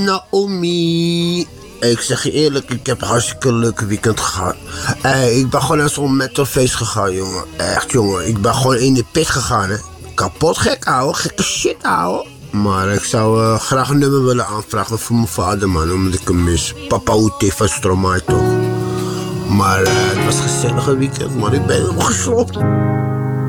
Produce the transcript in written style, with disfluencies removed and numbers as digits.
Naomi. Ik zeg je eerlijk, ik heb een hartstikke leuke weekend gehad. Ik ben gewoon naar zo'n metalfeest gegaan, jongen. Echt, jongen. Ik ben gewoon in de pit gegaan, hè. Kapot gek, ouwe. Gekke shit, ouwe. Maar ik zou graag een nummer willen aanvragen voor mijn vader, man. Omdat ik hem mis. Papa Oete van Stromae, toch. Maar het was een gezellige weekend, man. Ik ben helemaal geslopt.